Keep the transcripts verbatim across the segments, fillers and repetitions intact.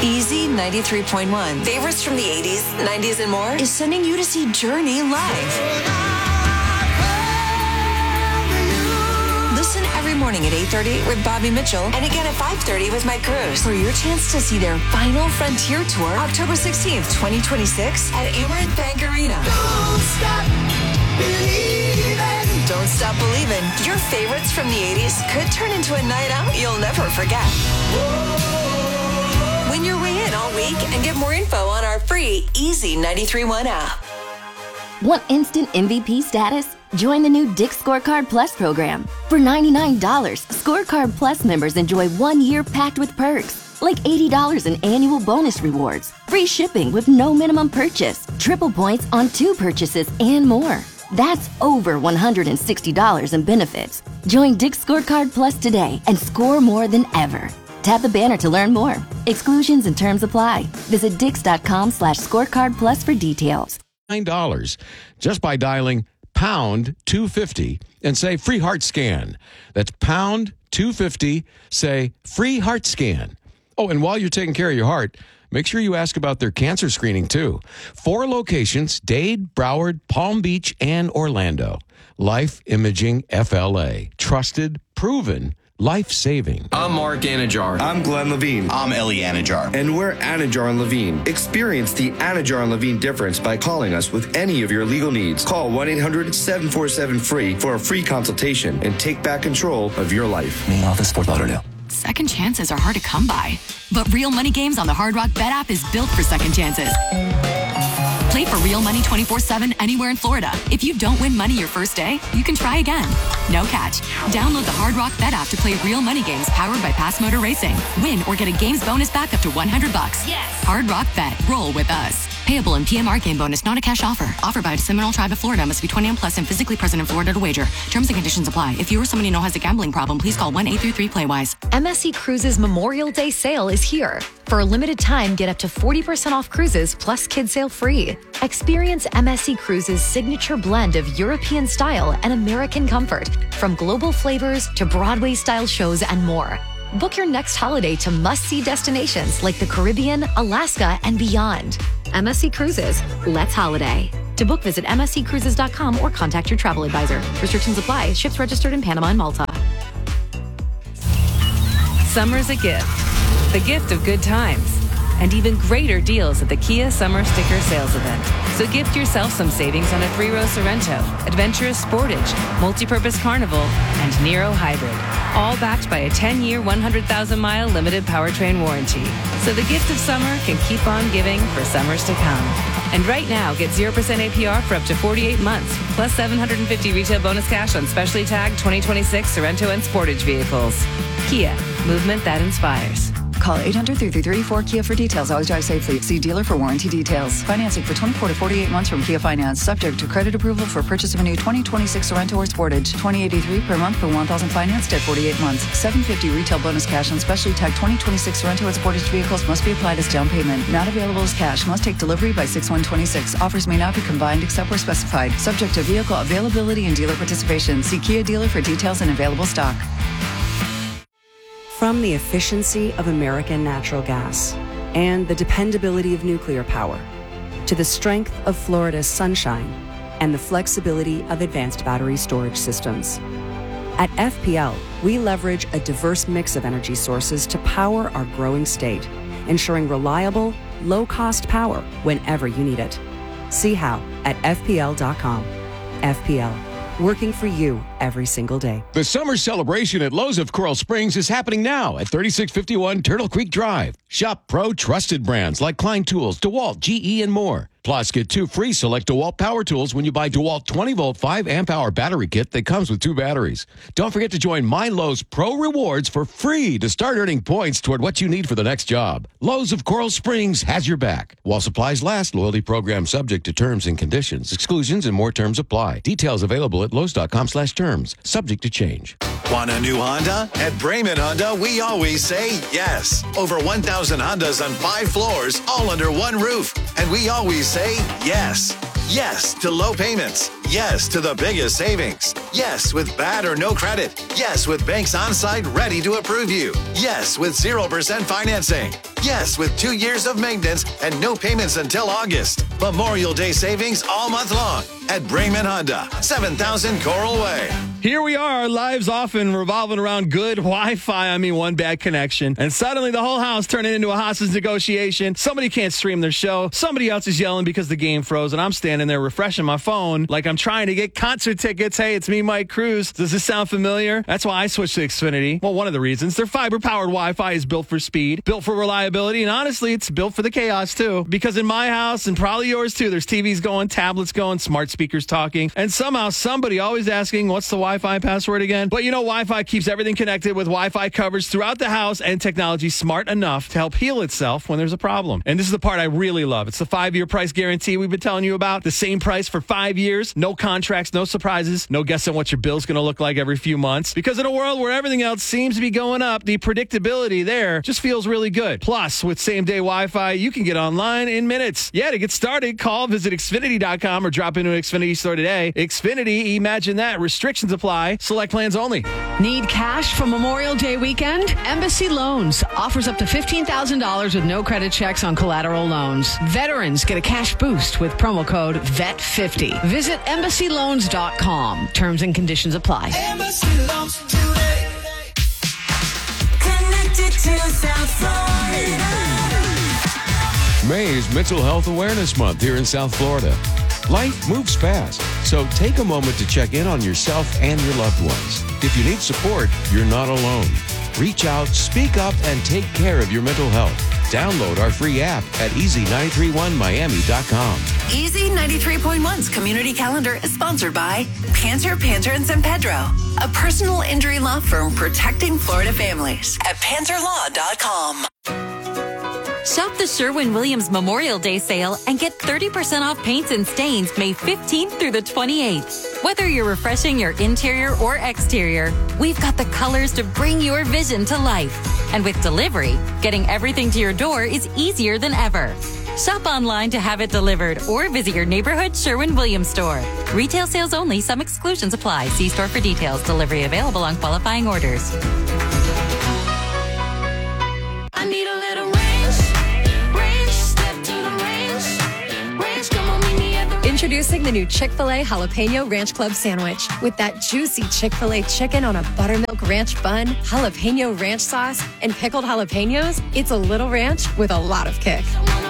Easy ninety-three point one. Favorites from the eighties, nineties, and more is sending you to see Journey live. Listen every morning at eight thirty with Bobby Mitchell and again at five thirty with Mike Cruz for your chance to see their final Frontier Tour October sixteenth, twenty twenty-six at Amaranth Bank Arena. Don't stop believing. Don't stop believing. Your favorites from the eighties could turn into a night out you'll never forget. Win your way in all week and get more info on our free Easy ninety-three point one app. Want instant M V P status? Join the new Dick's Scorecard Plus program. For ninety-nine dollars, Scorecard Plus members enjoy one year packed with perks, like eighty dollars in annual bonus rewards, free shipping with no minimum purchase, triple points on two purchases, and more. That's over one hundred sixty dollars in benefits. Join Dick's Scorecard Plus today and score more than ever. Tap the banner to learn more. Exclusions and terms apply. Visit dix.com slash scorecard plus for details. nine dollars just by dialing pound two fifty and say free heart scan. That's pound two fifty, say free heart scan. Oh, and while you're taking care of your heart, make sure you ask about their cancer screening too. Four locations: Dade, Broward, Palm Beach, and Orlando. Life Imaging F L A. Trusted, proven, life-saving. I'm Mark Anajar. I'm Glenn Levine. I'm Ellie Anajar. And we're Anajar and Levine. Experience the Anajar and Levine difference by calling us with any of your legal needs. Call one eight hundred seven four seven free for a free consultation and take back control of your life. Main office, Fort Lauderdale. Second chances are hard to come by, but Real Money Games on the Hard Rock Bet app is built for second chances. Play for real money twenty-four seven anywhere in Florida. If you don't win money your first day, you can try again. No catch. Download the Hard Rock Bet app to play real money games powered by Pass Motor Racing. Win or get a games bonus back up to one hundred bucks. Yes. Hard Rock Bet. Roll with us. Payable in P M R game bonus, not a cash offer. Offered by the Seminole Tribe of Florida. Must be twenty-one plus and physically present in Florida to wager. Terms and conditions apply. If you or someone you know has a gambling problem, please call one eight three three play wise. M S C Cruises Memorial Day sale is here. For a limited time, get up to forty percent off cruises plus kid sale free. Experience M S C Cruises' signature blend of European style and American comfort, from global flavors to Broadway-style shows and more. Book your next holiday to must-see destinations like the Caribbean, Alaska, and beyond. M S C Cruises. Let's holiday. To book, visit m s c cruises dot com or contact your travel advisor. Restrictions apply. Ships registered in Panama and Malta. Summer's a gift. The gift of good times. And even greater deals at the Kia Summer Sticker Sales Event. So gift yourself some savings on a three-row Sorrento, Adventurous Sportage, Multi-Purpose Carnival, and Nero Hybrid. All backed by a ten-year, one hundred thousand mile limited powertrain warranty. So the gift of summer can keep on giving for summers to come. And right now, get zero percent A P R for up to forty-eight months, plus seven hundred fifty retail bonus cash on specially tagged twenty twenty-six Sorrento and Sportage vehicles. Kia, movement that inspires. Call eight hundred three three three four Kia for details. Always drive safely. See dealer for warranty details. Financing for twenty-four to forty-eight months from Kia Finance. Subject to credit approval for purchase of a new twenty twenty-six Sorrento or Sportage. twenty eighty-three per month for one thousand financed at forty-eight months. seven hundred fifty retail bonus cash on specially tagged twenty twenty-six Sorrento or Sportage vehicles must be applied as down payment. Not available as cash. Must take delivery by six one twenty-six. Offers may not be combined except where specified. Subject to vehicle availability and dealer participation. See Kia dealer for details and available stock. From the efficiency of American natural gas and the dependability of nuclear power to the strength of Florida's sunshine and the flexibility of advanced battery storage systems. At F P L, we leverage a diverse mix of energy sources to power our growing state, ensuring reliable, low-cost power whenever you need it. See how at f p l dot com. F P L, working for you every single day. The summer celebration at Lowe's of Coral Springs is happening now at thirty-six fifty-one Turtle Creek Drive. Shop pro trusted brands like Klein Tools, DeWalt, G E, and more. Plus, get two free select DeWalt power tools when you buy DeWalt twenty volt five amp hour battery kit that comes with two batteries. Don't forget to join My Lowe's Pro Rewards for free to start earning points toward what you need for the next job. Lowe's of Coral Springs has your back. While supplies last, loyalty program subject to terms and conditions. Exclusions and more terms apply. Details available at lowes dot com slash terms. Subject to change. Want a new Honda? At Brayman Honda, we always say yes. Over one thousand Hondas on five floors, all under one roof. And we always say yes. Yes to low payments. Yes to the biggest savings. Yes with bad or no credit. Yes with banks on site ready to approve you. Yes with zero percent financing. Yes, with two years of maintenance and no payments until August. Memorial Day savings all month long at Brayman Honda, seven thousand Coral Way. Here we are, our lives often revolving around good Wi-Fi. I mean, one bad connection. And suddenly the whole house turning into a hostage negotiation. Somebody can't stream their show. Somebody else is yelling because the game froze. And I'm standing there refreshing my phone like I'm trying to get concert tickets. Hey, it's me, Mike Cruz. Does this sound familiar? That's why I switched to Xfinity. Well, one of the reasons. Their fiber-powered Wi-Fi is built for speed, built for reliability, and honestly, it's built for the chaos, too. Because in my house, and probably yours, too, there's T Vs going, tablets going, smart speakers talking, and somehow somebody always asking, what's the Wi-Fi password again? But you know, Wi-Fi keeps everything connected with Wi-Fi coverage throughout the house and technology smart enough to help heal itself when there's a problem. And this is the part I really love. It's the five-year price guarantee we've been telling you about. The same price for five years. No contracts, no surprises, no guessing what your bill's going to look like every few months. Because in a world where everything else seems to be going up, the predictability there just feels really good. Plus, with same-day Wi-Fi, you can get online in minutes. Yeah, to get started, call, visit Xfinity dot com or drop into an Xfinity store today. Xfinity, imagine that. Restrictions apply. Select plans only. Need cash for Memorial Day weekend? Embassy Loans offers up to fifteen thousand dollars with no credit checks on collateral loans. Veterans get a cash boost with promo code V E T fifty. Visit embassy loans dot com. Terms and conditions apply. Embassy Loans today. Connected to South Florida. May is Mental Health Awareness Month here in South Florida. Life moves fast, so take a moment to check in on yourself and your loved ones. If you need support, you're not alone. Reach out, speak up, and take care of your mental health. Download our free app at easy nine three one miami dot com. Easy ninety-three point one's community calendar is sponsored by Panter, Panter and San Pedro, a personal injury law firm protecting Florida families at panter law dot com. Shop the Sherwin-Williams Memorial Day sale and get thirty percent off paints and stains May fifteenth through the twenty-eighth. Whether you're refreshing your interior or exterior, we've got the colors to bring your vision to life. And with delivery, getting everything to your door is easier than ever. Shop online to have it delivered or visit your neighborhood Sherwin-Williams store. Retail sales only. Some exclusions apply. See store for details. Delivery available on qualifying orders. I need a little range. Range, step to the range. Range, come on, meet me at the range. Introducing the new Chick-fil-A Jalapeno Ranch Club Sandwich. With that juicy Chick-fil-A chicken on a buttermilk ranch bun, jalapeno ranch sauce, and pickled jalapenos, it's a little ranch with a lot of kick.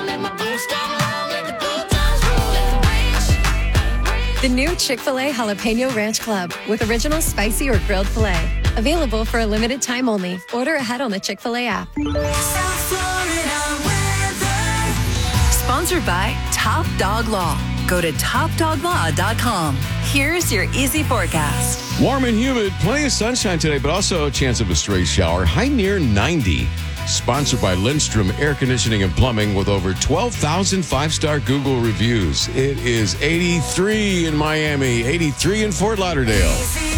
The new Chick-fil-A Jalapeno Ranch Club with original spicy or grilled filet. Available for a limited time only. Order ahead on the Chick-fil-A app. South Florida weather. Sponsored by Top Dog Law. Go to top dog law dot com. Here's your easy forecast. Warm and humid, plenty of sunshine today, but also a chance of a stray shower. High near ninety. Sponsored by Lindstrom Air Conditioning and Plumbing with over twelve thousand five-star Google reviews. It is eighty-three in Miami, eighty-three in Fort Lauderdale.